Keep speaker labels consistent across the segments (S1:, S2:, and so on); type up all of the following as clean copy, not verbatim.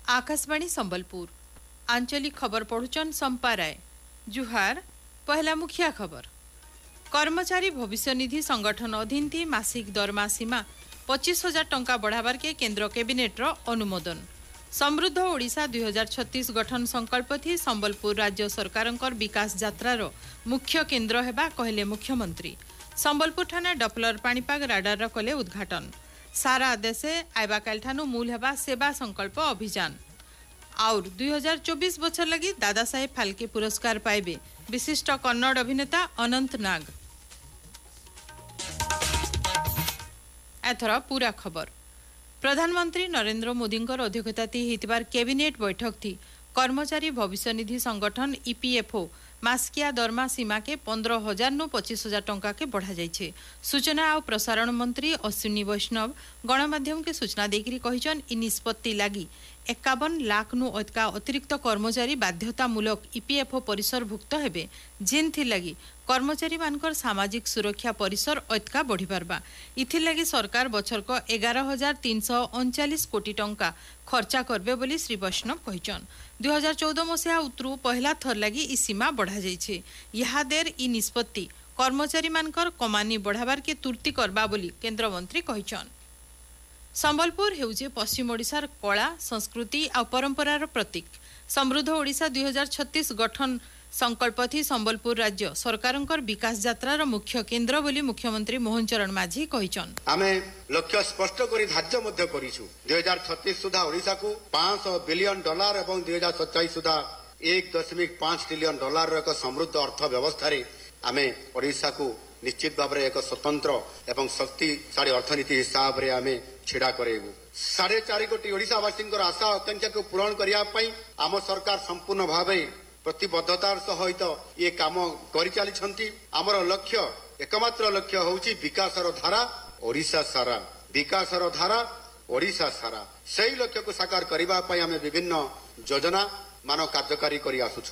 S1: आकाशवाणी संबलपुर आंचलिक खबर पढ़ुचन संपा राय। जुहार पहला मुखिया खबर। कर्मचारी भविष्य निधि संगठन अधीन थी मासिक दरमा सीमा 25,000 टंका बढ़ावार के केंद्र कैबिनेट रो अनुमोदन। समृद्ध ओडिशा 2036 गठन संकल्प थी संबलपुर राज्य सरकारंकर विकास यात्रार मुख्य केंद्र हेबा कहले मुख्यमंत्री। संबलपुर ठाणे डपलर पाणीपाग राडार कले उद्घाटन। सारा देशे आइबा काल ठानु मूल हेबा सेवा संकल्प अभियान। और 2024 बछर लगी दादा साहेब फाल्के पुरस्कार पाइबे विशिष्ट कन्नड़ अभिनेता अनंत नाग। एथर पूरा खबर। प्रधानमंत्री नरेंद्र मोदी अध्यक्षता होइतिबार कैबिनेट बैठक थी कर्मचारी भविष्य निधि संगठन ईपीएफओ मासिकिया दरमा सीमा के 15,000 नु 25,000 टंका के बढ़ा जाइछे। सूचना और प्रसारण मंत्री अश्विनी वैष्णव गणमाध्यम के सूचना देकरी कहिछन इ निष्पत्ति लागी 51 लाख नु अधिका अतिरिक्त कर्मचारी बाध्यतामूलक ईपीएफओ परिसर भुक्त हेबे, जेनथि लगी कर्मचारी मानकर सामाजिक सुरक्षा परिसर अधिका बढ़ी पारबा। इथि लगी सरकार बछरक 11,339 कोटी टंका खर्चा करबे बोली श्री वैष्णव कहिछन। 2014 मसीहा उतरू पहला थर लगी इ सीमा बढ़ा जाइछे। यहा देर इ निष्पत्ति कर्मचारी मानकर कमानी बढ़ावार के तुर्ती करबा बोली केंद्र मंत्री कहिछन। संबलपुर हेउजे पश्चिम ओडिशार कला संस्कृति और परंपरार प्रतीक। समृद्ध ओडिशा 2036 गठन संकल्प थी संबलपुर राज्य सरकारंकर विकास यात्रार मुख्य केंद्र बोली मुख्यमंत्री मोहन चरण माझी कहिछन।
S2: आमे लक्ष्य स्पष्ट करी धार्य मध्य करिछु। 2036 सुधा ओडिशा को $500 बिलियन एवं 2027 सुधा $1.5 ट्रिलियन एक समृद्ध अर्थव्यवस्था रे आमे ओडिशा को निश्चित भाव में एक स्वतंत्र एवं शक्तिशाली अर्थनीति हिसाब रे आमे छिड़ा करेबु। 4.5 कोटी ओडिशावासी आशा आकांक्षा को पूरण करने आम सरकार संपूर्ण भाव प्रतिबद्धतार सहित ये काम करि चली। आमर लक्ष्य एकमात्र लक्ष्य होउची विकासर धारा ओडिशा सारा, विकासर धारा ओडिशा सारा। सही लक्ष्य को साकार करिबा पई आमे विभिन्न योजना मान कार्यकारी करि आसुछु।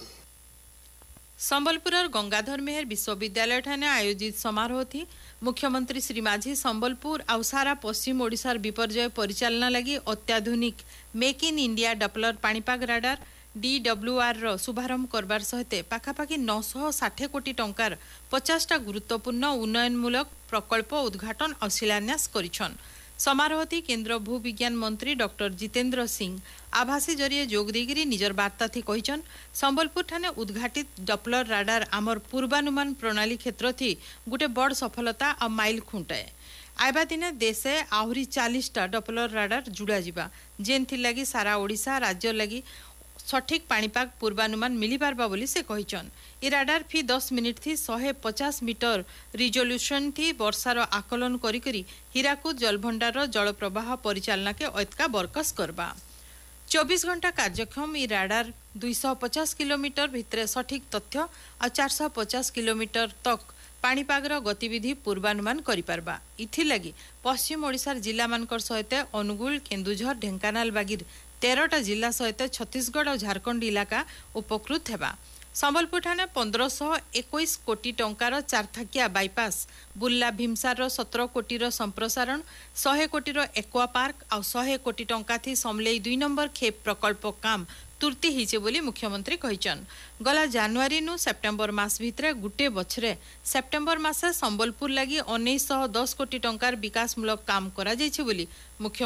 S1: संबलपुर गंगाधर मेहर विश्वविद्यालय ठाणे आयोजित समारोह थी मुख्यमंत्री श्री माझी संबलपुर और सारा पश्चिम ओडिशार विपर्यय परिचालना लगी अत्याधुनिक make in India Doppler पाणीपाग radar DWR रो शुभारंभ करबार सहित पाखापाखि 960 कोटी टंकार 50टा गुरुत्वपूर्ण उन्नयनमूलक प्रकल्प उद्घाटन और शिलान्यास करिछन। समारोह थी केंद्र भूविज्ञान मंत्री डॉक्टर जितेंद्र सिंह आभासी जरिए जोग देगिरी निजर वार्ता थी कहिछन। संबलपुर ठाणे उद्घाटित डपलर राडार आमर पूर्वानुमान प्रणाली क्षेत्र थी गुटे बड़ सफलता और माइल खुंटाए। आइबा दिने देशे आहुरी 40टा डपलर राडार जुड़ा जिबा, जेनथि लगी सारा ओडिशा राज्य लगी सठिक पाणीपाग पूर्वानुमान मिली पारबा बोली से कहिछन। इ राडार फी 10 मिनिट थी 150 मीटर रिजोल्यूशन थी वर्षार आकलन करी करी हीराकुद जलभंडार जल प्रवाह परिचालना के अतका बरकस करबा। 24 घंटा कार्यक्षम इ राडार 250 किलोमीटर भितरे सठिक तथ्य और 450 किलोमीटर तक पाणीपागर गतिविधि पूर्वानुमान करि पारबा। इथि लगी पश्चिम ओडिशार जिला मानकर सहित अनुगुल, केन्दुझर, ढेंकानाल बागीर 13टा जिला सहित छत्तीसगढ़ और झारखंड इलाका उपकृत हेबा। संबलपुर ठाणे 1521 कोटी टंकार 4 थाकिया बाईपास, बुल्ला भीमसार 17 कोटीर संप्रसारण, 100 कोटीर एक्वा पार्क और 100 कोटी टंका थी समलेई 2 नंबर खेप प्रकल्प काम तुर्ती हिचे बोली मुख्यमंत्री कहिछन। गला जनवरी नु सेप्टेम्बर मास भितरे गुटे बछरे सेप्टेम्बर मासे संबलपुर लगी 1910 कोटी टंकार विकासमूलक काम करा जाइछे बोली मुख्य